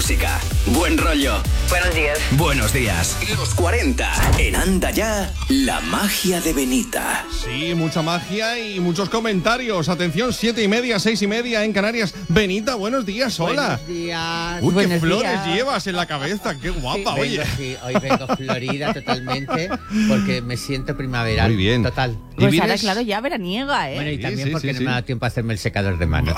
música, buen rollo. Buenos días. Buenos días. Los 40. En Anda Ya, la magia de Benita. Sí, mucha magia y muchos comentarios. Atención, 7:30, 6:30 en Canarias. Benita, buenos días, hola. Buenos días. Uy, Buenos qué flores días. llevas en la cabeza, qué guapa, Vengo, oye. sí, hoy vengo florida totalmente porque me siento primaveral. Muy bien. Total. ¿Y Pues ahora, vienes? claro, ya veraniega, ¿eh? Bueno, y Sí, también sí, porque sí, no sí. me ha dado tiempo a hacerme el secador de mano.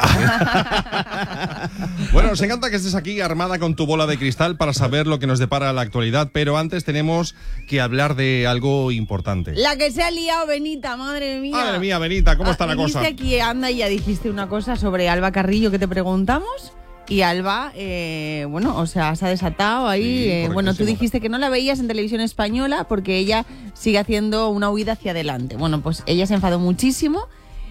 Bueno, nos encanta que estés aquí armada con tu bola de cristal para saber lo que nos depara la actualidad, pero antes tenemos que hablar de algo importante. La que se ha liado, Benita, madre mía. Madre mía, Benita, ¿cómo está la cosa? Viniste aquí, anda, y ya dijiste una cosa sobre Alba Carrillo que te preguntamos. Y Alba, bueno, o sea, se ha desatado ahí. Sí, Bueno, tú correctísimo. dijiste que no la veías en televisión española porque ella sigue haciendo una huida hacia adelante. Bueno, pues ella se enfadó muchísimo.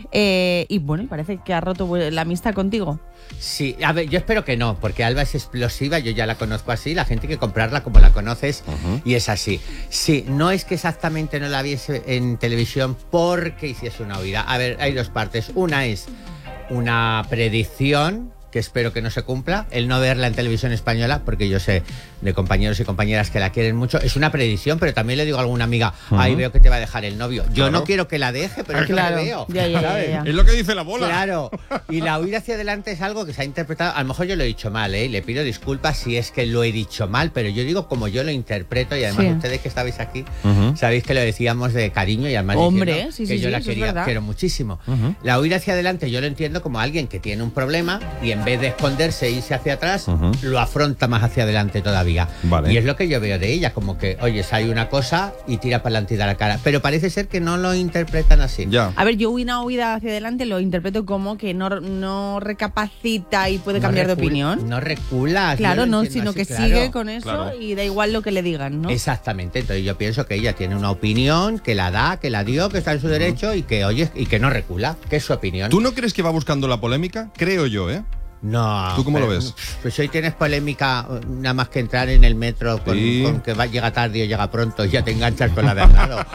Y bueno, y parece que ha roto la amistad contigo. Sí, a ver, yo espero que no, porque Alba es explosiva, yo ya la conozco así, la gente hay que comprarla como la conoces y es así. Sí, no es que exactamente no la viese en televisión porque hiciese una huida. A ver, hay dos partes. Una es una predicción que espero que no se cumpla, el no verla en televisión española, porque yo sé de compañeros y compañeras que la quieren mucho, es una predicción, pero también le digo a alguna amiga, ahí veo que te va a dejar el novio. Yo Claro. no quiero que la deje, pero es Claro. lo que veo. Ya, ¿sabes? ya. Es lo que dice la bola. Claro, y la huida hacia adelante es algo que se ha interpretado, a lo mejor yo lo he dicho mal, le pido disculpas si es que lo he dicho mal, pero yo digo como yo lo interpreto y además Sí. ustedes que estabais aquí, sabéis que lo decíamos de cariño y además Hombre, diciendo sí, que sí, yo sí, la eso es quería, verdad. quiero muchísimo. La huida hacia adelante yo lo entiendo como alguien que tiene un problema y en vez de esconderse e irse hacia atrás, lo afronta más hacia adelante todavía. Vale. Y es lo que yo veo de ella, como que, oye, hay una cosa y tira para adelante y da la cara, pero parece ser que no lo interpretan así. Ya. A ver, yo una huida hacia adelante lo interpreto como que no recapacita y puede cambiar de opinión. No recula. Claro, yo lo no, entiendo sino así, que claro. sigue con eso Claro. y da igual lo que le digan, ¿no? Exactamente, entonces yo pienso que ella tiene una opinión, que la da, que la dio, que está en su derecho y que oye y que no recula, que es su opinión. ¿Tú no crees que va buscando la polémica? Creo yo, ¿eh? No. ¿Tú cómo lo pero, ves? Pues hoy tienes polémica nada más que entrar en el metro con, Sí. con que llega tarde o llega pronto y ya te enganchas con la de al lado.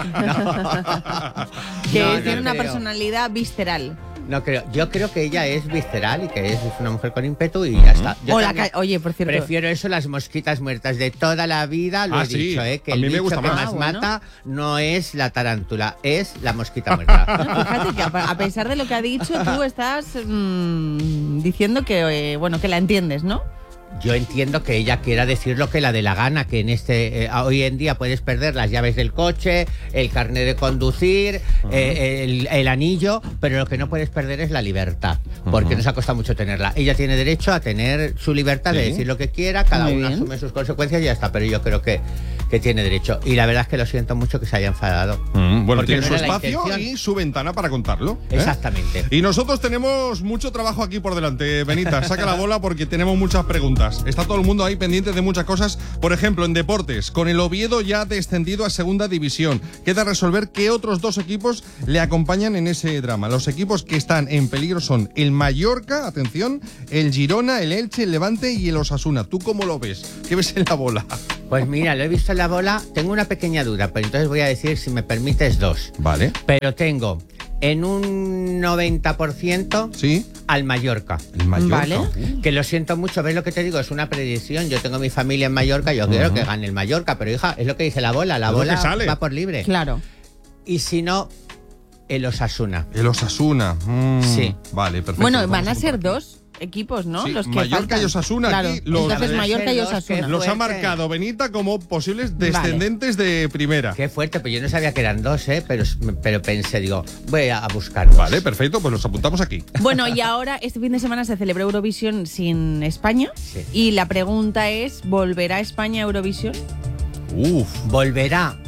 No. Que No, tiene no una creo. personalidad visceral. No creo. Yo creo que ella es visceral y que es una mujer con ímpetu y ya está. Yo también Oye, por cierto. prefiero eso, las mosquitas muertas de toda la vida, lo Ah, he sí. dicho, que A el mí me bicho gusta que más. más Bueno. mata no es la tarántula, es la mosquita muerta. No, fíjate que a pesar de lo que ha dicho, tú estás diciendo que, bueno, que la entiendes, ¿no? Yo entiendo que ella quiera decir lo que la dé la gana, que en hoy en día puedes perder las llaves del coche, el carnet de conducir, el anillo, pero lo que no puedes perder es la libertad, porque nos ha costado mucho tenerla. Ella tiene derecho a tener su libertad de Sí. decir lo que quiera, cada Muy uno bien. asume sus consecuencias y ya está, pero yo creo que tiene derecho. Y la verdad es que lo siento mucho que se haya enfadado. Bueno, Porque tiene no su era la espacio intención. y su ventana para contarlo. ¿eh? Exactamente. Y nosotros tenemos mucho trabajo aquí por delante. Benita, saca la bola porque tenemos muchas preguntas. Está todo el mundo ahí pendiente de muchas cosas. Por ejemplo, en deportes, con el Oviedo ya descendido a segunda división. Queda resolver qué otros dos equipos le acompañan en ese drama. Los equipos que están en peligro son el Mallorca, atención, el Girona, el Elche, el Levante y el Osasuna. ¿Tú cómo lo ves? ¿Qué ves en la bola? Pues mira, lo he visto en la bola, tengo una pequeña duda, pero entonces voy a decir, si me permites, dos. Vale. Pero tengo en un 90% ¿Sí? al Mallorca. El Mallorca. Vale. Que lo siento mucho, ¿ves lo que te digo? Es una predicción. Yo tengo mi familia en Mallorca, yo quiero que gane el Mallorca, pero hija, es lo que dice la bola. La Es lo bola que sale. va por libre. Claro. Y si no, el Osasuna. El Osasuna. Sí. Vale, perfecto. Bueno, Vamos van a a ser apuntar. dos equipos, ¿no? Sí, Los que Mallorca faltan. y Osasuna Claro. aquí, los- Entonces Deben Mallorca y ser dos, Osasuna. que Los ha fuerte. marcado Benita como posibles descendentes de primera. Qué fuerte, pues yo no sabía que eran dos, pero pensé, digo, voy a buscarlos. Vale, perfecto, pues los apuntamos aquí. Bueno, y ahora este fin de semana se celebró Eurovisión sin España. Sí. Y la pregunta es, ¿volverá España a Eurovisión? Uf. Volverá.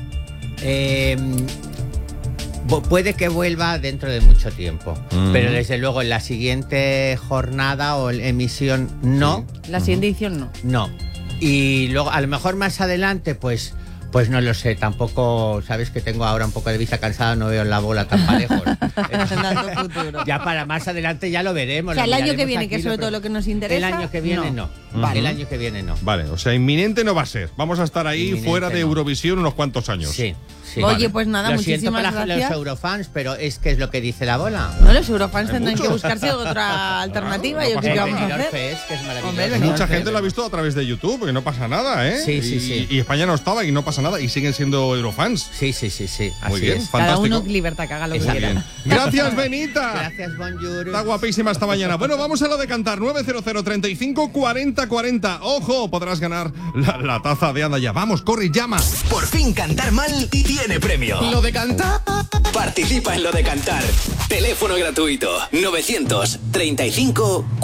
Puede que vuelva dentro de mucho tiempo, pero desde luego en la siguiente jornada o emisión no, La siguiente edición no. no. Y luego a lo mejor más adelante pues no lo sé, tampoco, sabes que tengo ahora un poco de vista cansada, no veo la bola tan parejos. Dando futuro. Ya para más adelante ya lo veremos. O sea, lo el año que miraremos viene, aquí, que es sobre todo lo que nos El interesa. año que viene no. Vale. El año que viene no. Vale, o sea, inminente no va a ser. Vamos a estar ahí Inminente fuera de no. Eurovisión unos cuantos años. Sí, Sí. Oye, pues nada, Lo siento muchísimas para gracias. los eurofans, pero es que es lo que dice la bola. No, los eurofans Hay tendrán que muchos. buscarse otra alternativa. no Yo pasa qué nada. vamos a Benidorm hacer. Fest, que es maravilloso. Hombre, Benidorm Mucha Fest. gente lo ha visto a través de YouTube, que no pasa nada, ¿eh? Sí, sí, Y- sí. Y España no estaba y no pasa nada. Y siguen siendo eurofans. Sí. Muy Así bien, es. Cada fantástico. uno libertad que haga lo que Muy quiera. bien. Gracias, Benita. Gracias, bonjour. Está guapísima esta mañana. Bueno, vamos a lo de cantar. 900 35 40 40. Ojo, podrás ganar la taza de Anda Ya. Vamos, corre, llama. Por fin cantar mal tiene premio. Lo de cantar. Participa en lo de cantar. Teléfono gratuito 935